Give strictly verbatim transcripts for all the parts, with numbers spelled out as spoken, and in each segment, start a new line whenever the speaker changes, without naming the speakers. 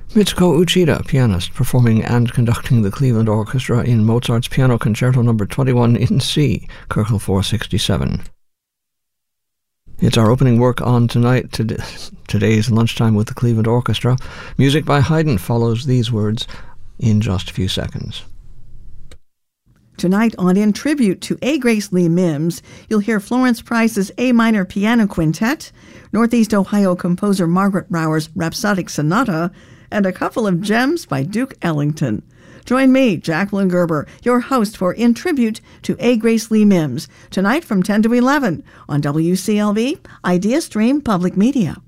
Mitsuko Uchida, pianist, performing and conducting the Cleveland Orchestra in Mozart's Piano Concerto number twenty-one in C, Köchel four sixty-seven. It's our opening work on tonight, to today's Lunchtime with the Cleveland Orchestra. Music by Haydn follows these words in just a few seconds.
Tonight on In Tribute to A. Grace Lee Mims, you'll hear Florence Price's A Minor Piano Quintet, Northeast Ohio composer Margaret Brower's Rhapsodic Sonata, and a couple of gems by Duke Ellington. Join me, Jacqueline Gerber, your host for In Tribute to A. Grace Lee Mims, tonight from ten to eleven on W C L V, Idea Stream Public Media.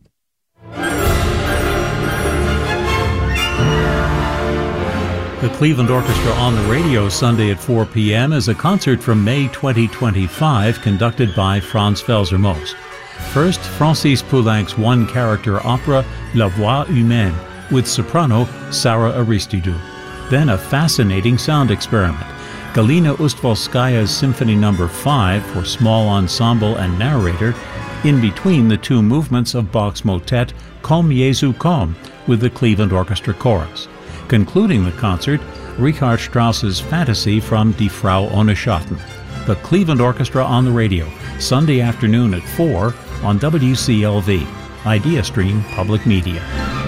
The Cleveland Orchestra on the Radio Sunday at four p.m. is a concert from May twenty twenty-five conducted by Franz Felser-Most. First, Francis Poulenc's one-character opera La Voix Humaine with soprano Sarah Aristidou. Then a fascinating sound experiment. Galina Ustvolskaya's Symphony Number five for small ensemble and narrator in between the two movements of Bach's motet Komm Jesu komm with the Cleveland Orchestra Chorus. Concluding the concert, Richard Strauss's Fantasy from Die Frau ohne Schatten. The Cleveland Orchestra on the Radio, Sunday afternoon at four on W C L V, Idea Stream Public Media.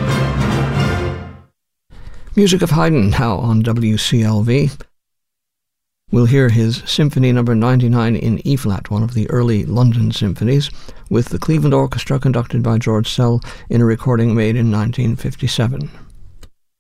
Music of Haydn now on W C L V. We'll hear his Symphony Number ninety-nine in E-flat, one of the early London symphonies, with the Cleveland Orchestra conducted by George Szell in a recording made in nineteen fifty-seven.